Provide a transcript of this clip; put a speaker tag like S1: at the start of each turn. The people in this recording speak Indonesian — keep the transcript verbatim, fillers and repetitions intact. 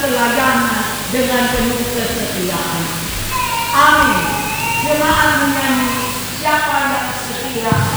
S1: keteladanan dengan penuh kesetiaan. Amin. Jemaat menyanyi, siapa yang setia